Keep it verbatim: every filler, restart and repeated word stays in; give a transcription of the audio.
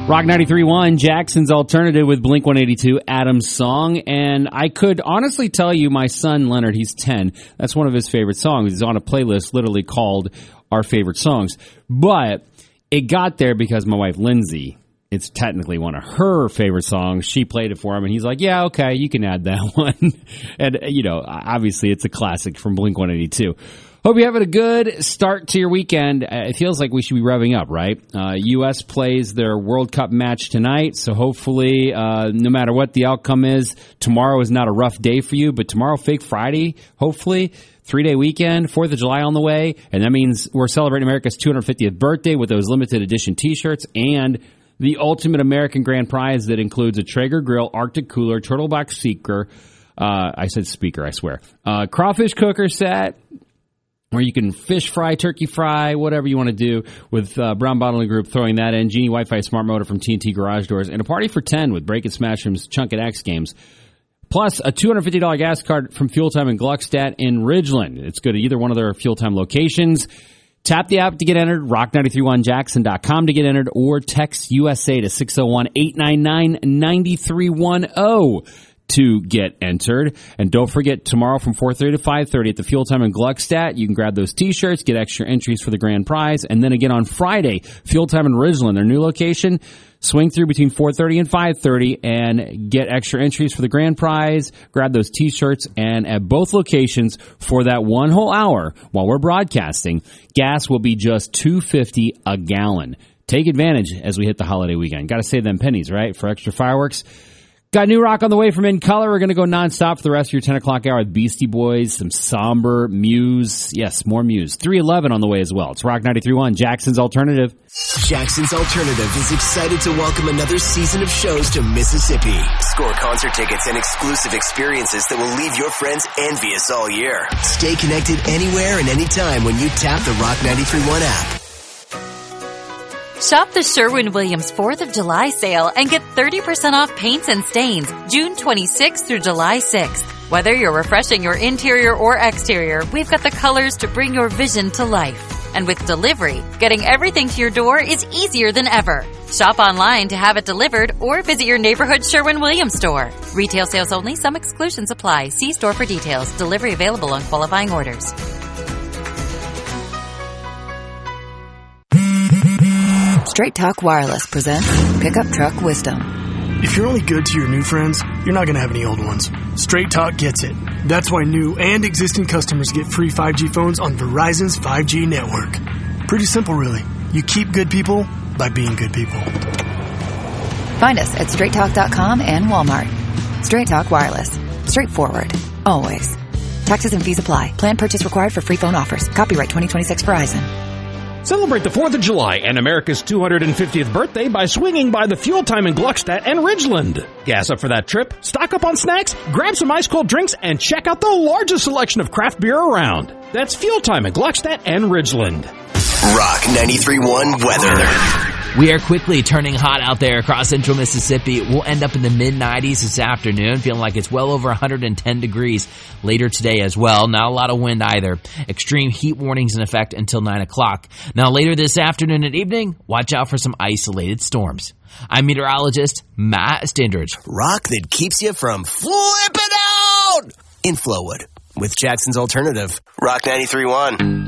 Rock ninety-three point one, Jackson's Alternative with Blink one eighty-two, Adam's song. And I could honestly tell you my son, Leonard, he's ten. That's one of his favorite songs. He's on a playlist literally called Our Favorite Songs. But it got there because my wife, Lindsay, it's technically one of her favorite songs. She played it for him, and he's like, yeah, okay, you can add that one. And, you know, obviously it's a classic from Blink one eighty-two. Hope you're having a good start to your weekend. It feels like we should be revving up, right? Uh, U S plays their World Cup match tonight, so hopefully, uh, no matter what the outcome is, tomorrow is not a rough day for you, but tomorrow, Fake Friday, hopefully, three-day weekend, fourth of July on the way, and that means we're celebrating America's two hundred fiftieth birthday with those limited edition T-shirts and the ultimate American grand prize that includes a Traeger grill, Arctic cooler, Turtleback speaker, uh, I said speaker, I swear, uh, crawfish cooker set, where you can fish fry, turkey fry, whatever you want to do with uh, Brown Bottling Group throwing that in. Genie Wi-Fi smart motor from T N T Garage Doors. And a party for ten with Break and Smash from Chunk and X Games. Plus a two hundred fifty dollars gas card from Fuel Time in Gluckstadt in Ridgeland. It's good at either one of their Fuel Time locations. Tap the app to get entered, rock nine three one jackson dot com to get entered, or text U S A to six oh one, eight nine nine, nine three one oh. to get entered. And don't forget, tomorrow from four thirty to five thirty at the Fuel Time in Gluckstadt, you can grab those T-shirts, get extra entries for the grand prize. And then again on Friday, Fuel Time in Ridgeland, their new location, swing through between four thirty and five thirty and get extra entries for the grand prize, grab those T-shirts, and at both locations for that one whole hour while we're broadcasting, gas will be just two dollars and fifty cents a gallon. Take advantage as we hit the holiday weekend. Got to save them pennies, right, for extra fireworks. Got new rock on the way from In Color. We're going to go nonstop for the rest of your ten o'clock hour with Beastie Boys, some somber Muse. Yes, more Muse. three eleven on the way as well. It's Rock ninety-three point one, Jackson's Alternative. Jackson's Alternative is excited to welcome another season of shows to Mississippi. Score concert tickets and exclusive experiences that will leave your friends envious all year. Stay connected anywhere and anytime when you tap the Rock ninety-three point one app. Shop the Sherwin-Williams fourth of July sale and get thirty percent off paints and stains June twenty-sixth through July sixth. Whether you're refreshing your interior or exterior, we've got the colors to bring your vision to life. And with delivery, getting everything to your door is easier than ever. Shop online to have it delivered or visit your neighborhood Sherwin-Williams store. Retail sales only. Some exclusions apply. See store for details. Delivery available on qualifying orders. Straight Talk Wireless presents Pickup Truck Wisdom. If you're only good to your new friends, you're not going to have any old ones. Straight Talk gets it. That's why new and existing customers get free five G phones on Verizon's five G network. Pretty simple, really. You keep good people by being good people. Find us at straight talk dot com and Walmart. Straight Talk Wireless. Straightforward. Always. Taxes and fees apply. Plan purchase required for free phone offers. Copyright twenty twenty-six Verizon. Celebrate the fourth of July and America's two hundred fiftieth birthday by swinging by the Fuel Time in Gluckstadt and Ridgeland. Gas up for that trip, stock up on snacks, grab some ice-cold drinks, and check out the largest selection of craft beer around. That's Fuel Time in Gluckstadt and Ridgeland. Rock ninety-three point one weather. We are quickly turning hot out there across central Mississippi. We'll end up in the mid nineties this afternoon, feeling like it's well over one hundred ten degrees later today as well. Not a lot of wind either. Extreme heat warnings in effect until nine o'clock. Now later this afternoon and evening, watch out for some isolated storms. I'm meteorologist Matt Stindridge. Rock that keeps you from flipping out in Flowwood with Jackson's Alternative. Rock ninety-three point one.